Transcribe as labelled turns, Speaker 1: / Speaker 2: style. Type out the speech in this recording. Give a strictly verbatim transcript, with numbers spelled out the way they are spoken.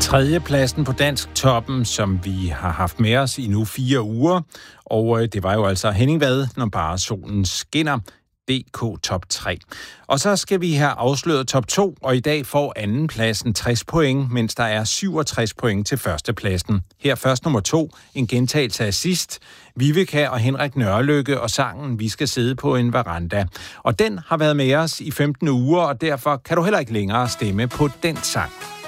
Speaker 1: Tredjepladsen på Dansk Toppen, som vi har haft med os i nu fire uger. Og det var jo altså Henning Vad, Når bare solen skinner. D K top tre. Og så skal vi have afsløret top to, og i dag får andenpladsen tres point, mens der er syvogtres point til førstepladsen. Her først nummer to, en gentagelse af sidst. Viveka og Henrik Nørrelykke og sangen Vi skal sidde på en veranda. Og den har været med os i femten uger, og derfor kan du heller ikke længere stemme på den sang.